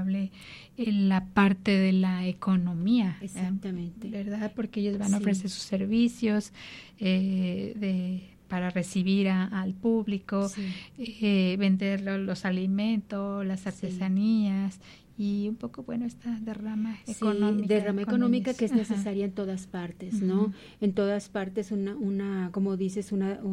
favorable en la parte de la economía. Exactamente. ¿Verdad? Porque ellos van a ofrecer sus servicios para recibir al público, vender los alimentos, las artesanías y un poco, esta derrama económica que es necesaria en todas partes, ¿no? En todas partes como dices,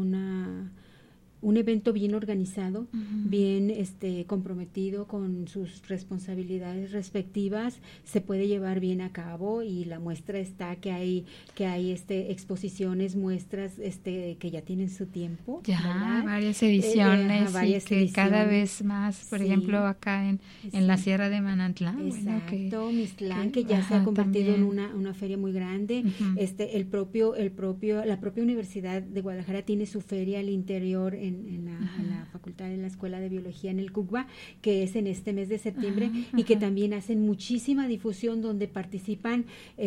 un evento bien organizado, bien comprometido con sus responsabilidades respectivas, se puede llevar bien a cabo, y la muestra está que hay exposiciones, muestras que ya tienen su tiempo, ¿verdad? Varias ediciones, cada vez más, por ejemplo, acá en la Sierra de Manantlán. Exacto, Mixtlán, que ya se ha convertido en una feria muy grande. La propia Universidad de Guadalajara tiene su feria al interior en la facultad, en la Escuela de Biología en el CUCBA, que es en este mes de septiembre, y que también hacen muchísima difusión, donde participan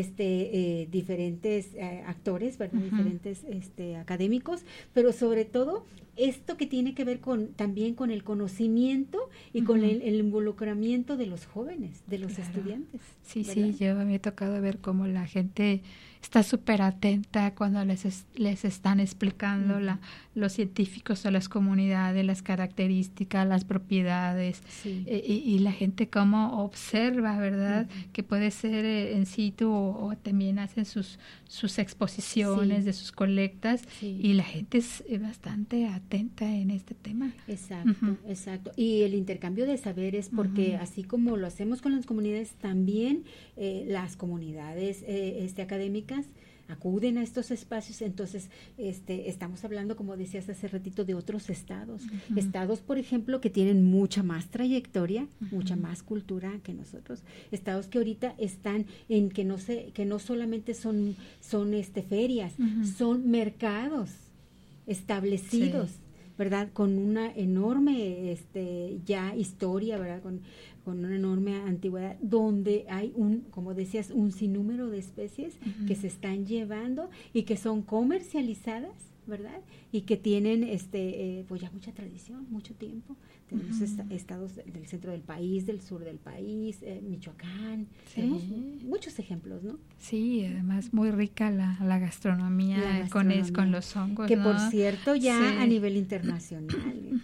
diferentes actores, ¿verdad? Diferentes académicos, pero sobre todo esto que tiene que ver también con el conocimiento y con el involucramiento de los jóvenes, de los estudiantes. Sí, yo me he tocado ver cómo la gente está súper atenta cuando les están explicando los científicos o las comunidades, las características, las propiedades, y la gente cómo observa, ¿verdad? Que puede ser in situ o también hacen sus exposiciones de sus colectas, y la gente es bastante atenta en este tema. Exacto. Y el intercambio de saberes, porque así como lo hacemos con las comunidades, también las comunidades académicas acuden a estos espacios. Entonces estamos hablando, como decías hace ratito, de otros estados, por ejemplo, que tienen mucha más trayectoria, mucha más cultura que nosotros, estados que ahorita están en que no solamente son ferias, son mercados establecidos, ¿verdad? Con una enorme ya historia, ¿verdad? Con una enorme antigüedad, donde hay como decías, un sinnúmero de especies que se están llevando y que son comercializadas, ¿verdad? Y que tienen pues ya mucha tradición, mucho tiempo. Tenemos estados del centro del país, del sur del país, Michoacán, tenemos muchos ejemplos, ¿no? Sí, además muy rica la gastronomía, con los hongos, que ¿no? Por cierto ya a nivel internacional,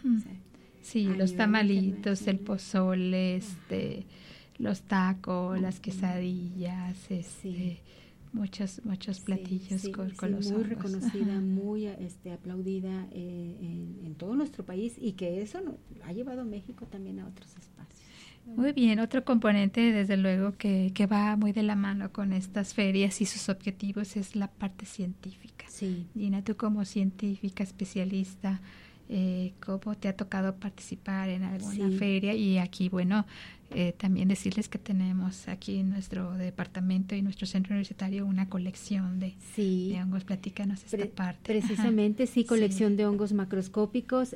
los tamalitos, el pozole, los tacos, las quesadillas, muchos platillos con los muy hongos. Reconocida, muy aplaudida en todo nuestro país, y que eso ha llevado a México también a otros espacios. Muy bien, otro componente desde luego que va muy de la mano con estas ferias y sus objetivos es la parte científica. Gina, tú como científica especialista, ¿cómo te ha tocado participar en alguna feria? Y aquí, también decirles que tenemos aquí en nuestro departamento y nuestro centro universitario una colección de hongos. Platícanos esta parte. Precisamente, colección de hongos macroscópicos.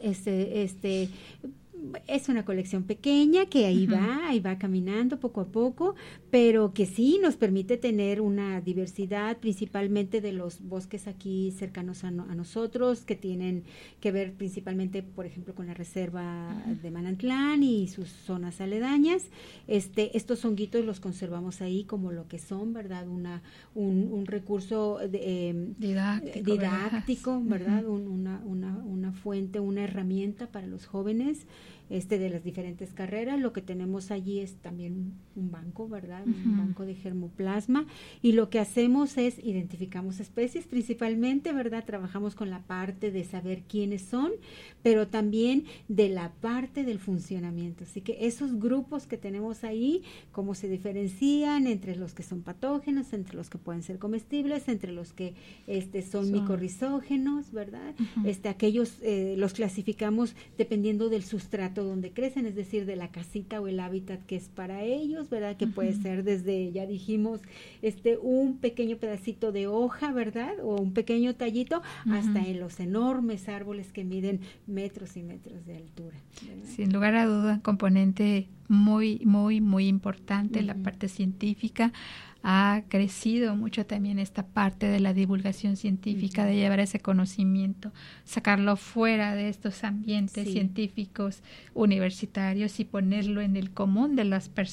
Es una colección pequeña que ahí va caminando poco a poco, pero que sí nos permite tener una diversidad, principalmente de los bosques aquí cercanos a nosotros, que tienen que ver principalmente, por ejemplo, con la reserva de Manantlán y sus zonas aledañas. Estos honguitos los conservamos ahí como lo que son, ¿verdad? Un recurso didáctico, ¿verdad? Una fuente, una herramienta para los jóvenes de las diferentes carreras. Lo que tenemos allí es también un banco, ¿verdad? Un banco de germoplasma, y lo que hacemos es identificamos especies principalmente, ¿verdad? Trabajamos con la parte de saber quiénes son, pero también de la parte del funcionamiento. Así que esos grupos que tenemos ahí, cómo se diferencian entre los que son patógenos, entre los que pueden ser comestibles, entre los que son micorrizógenos, ¿verdad? Aquellos los clasificamos dependiendo del sustrato donde crecen, es decir, de la casita o el hábitat que es para ellos, ¿verdad? Que puede ser desde, ya dijimos, un pequeño pedacito de hoja, ¿verdad? O un pequeño tallito, hasta en los enormes árboles que miden metros y metros de altura, ¿verdad? Sin lugar a duda, componente muy, muy, muy importante, la parte científica. Ha crecido mucho también esta parte de la divulgación científica, de llevar ese conocimiento, sacarlo fuera de estos ambientes científicos universitarios y ponerlo en el común de las